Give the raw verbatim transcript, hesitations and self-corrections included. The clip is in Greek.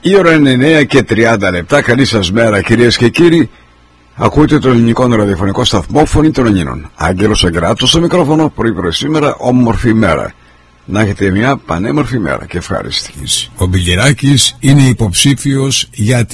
Η ώρα είναι εννέα και τριάντα λεπτά. Καλή σας μέρα, κυρίες και κύριοι. Ακούτε το ελληνικό ραδιοφωνικό σταθμό Φωνή των Ελλήνων. Άγγελος Εγκράτος στο μικρόφωνο. Πρωί-πρωί σήμερα, όμορφη μέρα. Να έχετε μια πανέμορφη μέρα και ευχάριστη. Ο Μπιγεράκης είναι υποψήφιος για